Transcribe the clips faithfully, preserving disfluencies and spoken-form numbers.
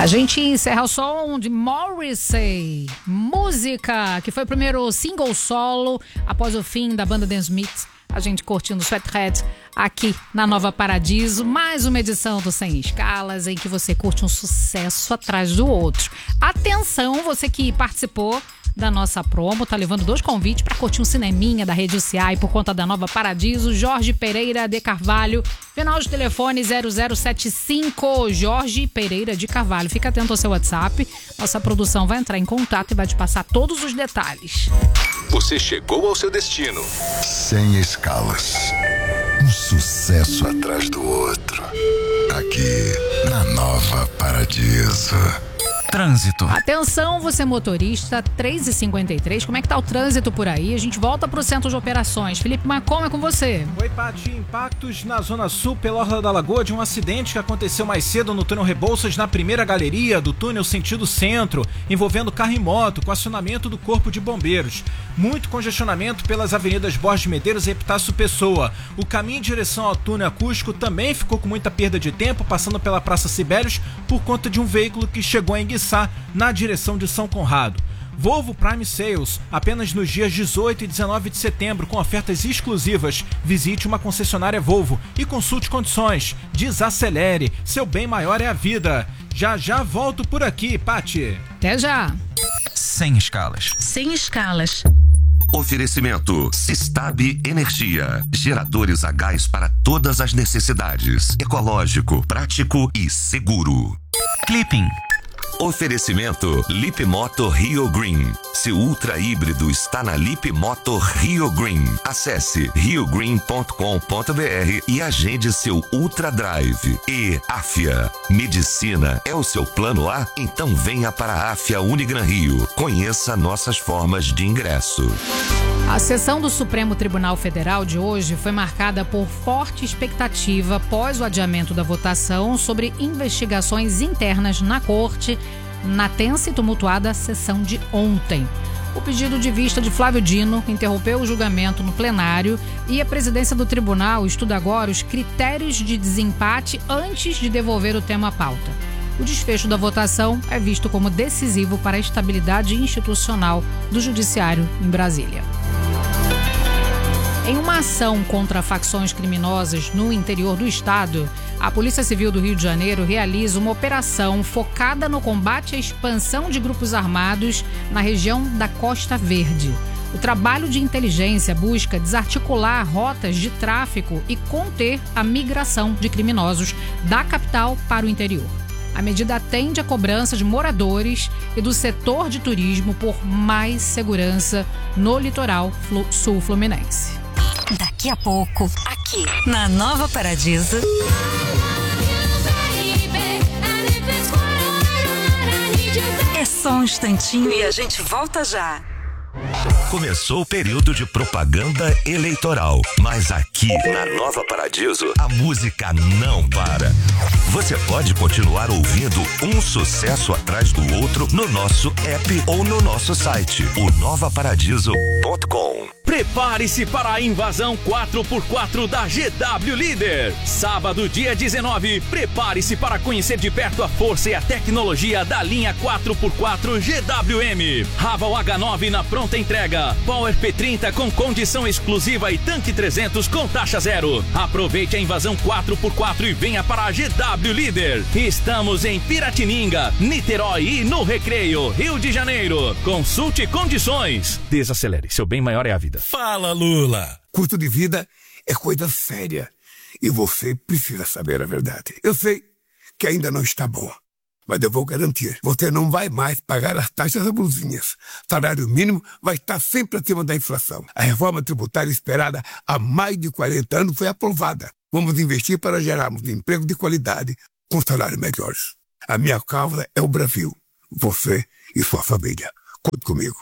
A gente encerra o som de Morrissey, música que foi o primeiro single solo após o fim da banda The Smiths. A gente curtindo Sweathead aqui na Nova Paradiso, mais uma edição do Sem Escalas, em que você curte um sucesso atrás do outro. Atenção, você que participou da nossa promo, tá levando dois convites para curtir um cineminha da Rede U C A e por conta da Nova Paradiso. Jorge Pereira de Carvalho, final de telefone zero zero sete cinco, Jorge Pereira de Carvalho. Fica atento ao seu WhatsApp, nossa produção vai entrar em contato e vai te passar todos os detalhes. Você chegou ao seu destino. Sem Escalas, um sucesso atrás do outro, aqui na Nova Paradiso. Trânsito. Atenção, você motorista, três e cinquenta e três, como é que tá o trânsito por aí? A gente volta pro centro de operações. Felipe Macom, é com você. Oi, Paty. Impactos na Zona Sul pela Orla da Lagoa de um acidente que aconteceu mais cedo no túnel Rebouças, na primeira galeria do túnel sentido centro, envolvendo carro e moto, com acionamento do Corpo de Bombeiros. Muito congestionamento pelas avenidas Borges Medeiros e Epitácio Pessoa. O caminho em direção ao túnel acústico também ficou com muita perda de tempo, passando pela Praça Sibelius por conta de um veículo que chegou a enguiçar na direção de São Conrado. Volvo Prime Sales, apenas nos dias dezoito e dezenove de setembro, com ofertas exclusivas. Visite uma concessionária Volvo e consulte condições. Desacelere, seu bem maior é a vida. Já já volto por aqui, Paty. Até já. Sem Escalas. Sem Escalas. Oferecimento Sistab Energia. Geradores a gás para todas as necessidades. Ecológico, prático e seguro. Clipping. Oferecimento Lip Moto Rio Green. Seu ultra híbrido está na Lip Moto Rio Green. Acesse rio green ponto com ponto b r e agende seu Ultra Drive. E Afia. Medicina é o seu plano A? Então venha para a Afia Unigran Rio. Conheça nossas formas de ingresso. A sessão do Supremo Tribunal Federal de hoje foi marcada por forte expectativa após o adiamento da votação sobre investigações internas na Corte na tensa e tumultuada sessão de ontem. O pedido de vista de Flávio Dino interrompeu o julgamento no plenário e a presidência do tribunal estuda agora os critérios de desempate antes de devolver o tema à pauta. O desfecho da votação é visto como decisivo para a estabilidade institucional do judiciário em Brasília. Em uma ação contra facções criminosas no interior do estado, a Polícia Civil do Rio de Janeiro realiza uma operação focada no combate à expansão de grupos armados na região da Costa Verde. O trabalho de inteligência busca desarticular rotas de tráfico e conter a migração de criminosos da capital para o interior. A medida atende à cobrança de moradores e do setor de turismo por mais segurança no litoral sul fluminense. Daqui a pouco, aqui na Nova Paradiso. É só um instantinho e a gente volta já. Começou o período de propaganda eleitoral, mas aqui na Nova Paradiso a música não para. Você pode continuar ouvindo um sucesso atrás do outro no nosso app ou no nosso site, o nova paradiso ponto com. Prepare-se para a invasão quatro por quatro da G W Líder. Sábado, dia dezenove, prepare-se para conhecer de perto a força e a tecnologia da linha quatro por quatro G W M. Raval H nove na pronta entrega. Power P trinta com condição exclusiva e tanque trezentos com taxa zero. Aproveite a invasão quatro por quatro e venha para a G W Líder. Estamos em Piratininga, Niterói e no Recreio, Rio de Janeiro. Consulte condições. Desacelere, seu bem maior é a vida. Fala, Lula! Custo de vida é coisa séria e você precisa saber a verdade. Eu sei que ainda não está bom, mas eu vou garantir. Você não vai mais pagar as taxas abusinhas. Salário mínimo vai estar sempre acima da inflação. A reforma tributária esperada há mais de quarenta anos foi aprovada. Vamos investir para gerarmos emprego de qualidade com salários melhores. A minha causa é o Brasil. Você e sua família. Conte comigo.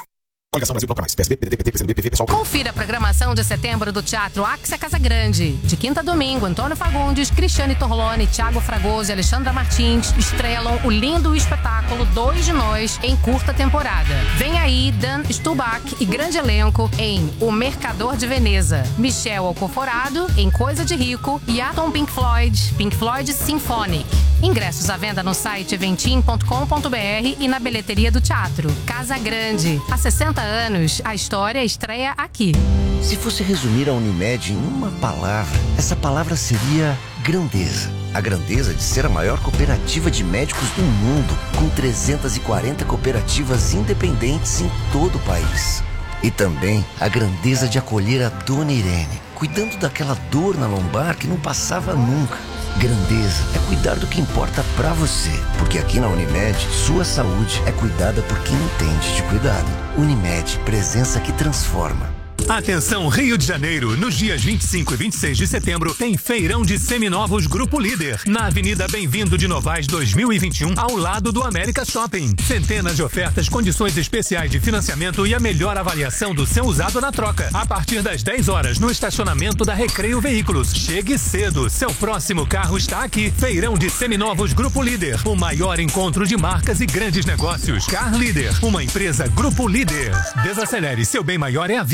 Confira a programação de setembro do Teatro Axia Casa Grande. De quinta a domingo, Antônio Fagundes, Cristiane Torlone, Thiago Fragoso e Alexandra Martins estrelam o lindo espetáculo Dois de Nós em curta temporada. Vem aí Dan Stubach e grande elenco em O Mercador de Veneza, Michel Alcoforado em Coisa de Rico e Atom Pink Floyd, Pink Floyd Symphonic. Ingressos à venda no site eventim ponto com ponto br e na bilheteria do teatro. Casa Grande. Há sessenta anos, a história estreia aqui. Se fosse resumir a Unimed em uma palavra, essa palavra seria grandeza. A grandeza de ser a maior cooperativa de médicos do mundo, com trezentas e quarenta cooperativas independentes em todo o país. E também a grandeza de acolher a Dona Irene, cuidando daquela dor na lombar que não passava nunca. Grandeza é cuidar do que importa pra você, porque aqui na Unimed, sua saúde é cuidada por quem entende de cuidado. Unimed, presença que transforma. Atenção Rio de Janeiro, nos dias vinte e cinco e vinte e seis de setembro tem feirão de seminovos Grupo Líder, na Avenida Bem-vindo de Novaes dois mil e vinte e um, ao lado do América Shopping. Centenas de ofertas, condições especiais de financiamento e a melhor avaliação do seu usado na troca. A partir das dez horas, no estacionamento da Recreio Veículos. Chegue cedo, seu próximo carro está aqui. Feirão de seminovos Grupo Líder, o maior encontro de marcas e grandes negócios. Car Líder, uma empresa Grupo Líder. Desacelere, seu bem maior é a vida.